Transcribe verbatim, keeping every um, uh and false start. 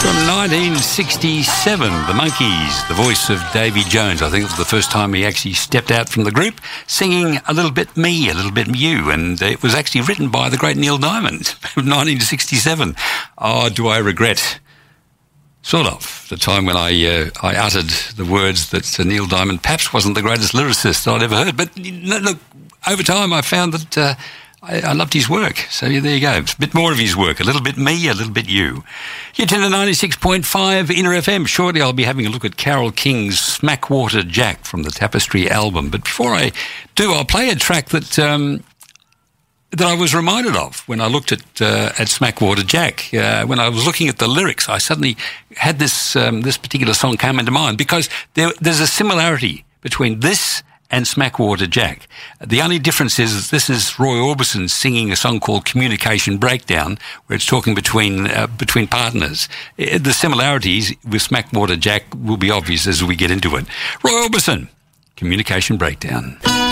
nineteen sixty-seven, the Monkees, the voice of Davy Jones. I think it was the first time he actually stepped out from the group, singing A Little Bit Me, A Little Bit You, and it was actually written by the great Neil Diamond, nineteen sixty-seven. Oh, do I regret, sort of, the time when I uh, I uttered the words that uh, Neil Diamond perhaps wasn't the greatest lyricist I'd ever heard. But look, over time I found that uh, I, I loved his work. So yeah, there you go. It's a bit more of his work. A little bit me, a little bit you. You're tuned to ninety-six point five Inner F M. Shortly I'll be having a look at Carole King's Smackwater Jack from the Tapestry album. But before I do, I'll play a track that um, that I was reminded of when I looked at uh, at Smackwater Jack. Uh, when I was looking at the lyrics, I suddenly had this um, this particular song come into mind because there, there's a similarity between this and Smackwater Jack. The only difference is that this is Roy Orbison singing a song called Communication Breakdown, where it's talking between uh, between partners. It, the similarities with Smackwater Jack will be obvious as we get into it. Roy Orbison, Communication Breakdown.